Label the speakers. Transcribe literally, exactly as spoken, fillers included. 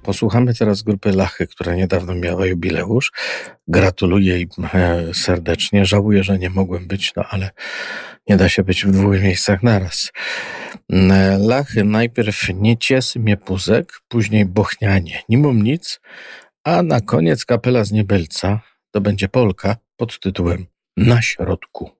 Speaker 1: Posłuchamy teraz grupy Lachy, która niedawno miała jubileusz. Gratuluję jej e, serdecznie. Żałuję, że nie mogłem być, no ale nie da się być w dwóch miejscach naraz. E, Lachy najpierw nie ciesy mnie puzek, później bochnianie, nimom nic, a na koniec kapela z Niebelca to będzie polka pod tytułem Na środku.